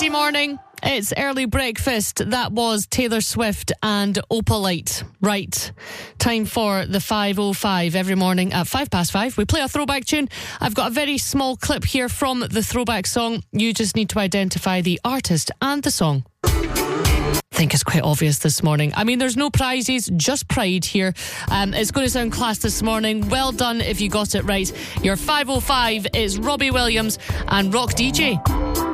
Monday morning. It's early breakfast. That was Taylor Swift and Opalite. Right. Time for the 5:05 every morning at 5:05. We play a throwback tune. I've got a very small clip here from the throwback song. You just need to identify the artist and the song. I think it's quite obvious this morning. I mean, there's no prizes, just pride here. It's going to sound class this morning. Well done if you got it right. Your 5:05 is Robbie Williams and Rock DJ.